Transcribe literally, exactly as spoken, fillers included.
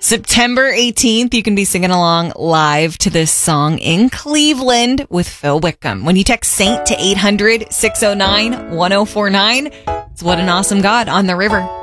September eighteenth, you can be singing along live to this song in Cleveland with Phil Wickham. When you text Saint to eight hundred, six oh nine, one oh four nine, it's What an Awesome God on the River.